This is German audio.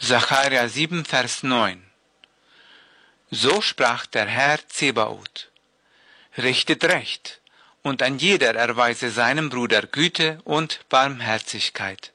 Sacharja 7, Vers 9. So sprach der Herr Zebaoth: Richtet Recht, und ein jeder erweise seinem Bruder Güte und Barmherzigkeit.